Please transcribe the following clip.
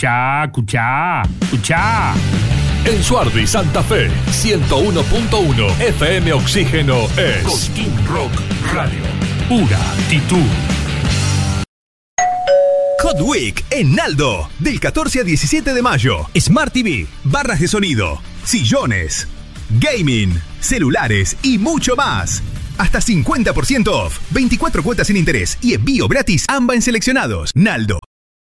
Escuchá. En Suardi, Santa Fe, 101.1 FM Oxígeno es Cosquín Rock Radio. Pura actitud. Hot Week en Naldo, del 14 a 17 de mayo. Smart TV, barras de sonido, sillones, gaming, celulares y mucho más. Hasta 50% off, 24 cuotas sin interés y envío gratis AMBA en seleccionados. Naldo,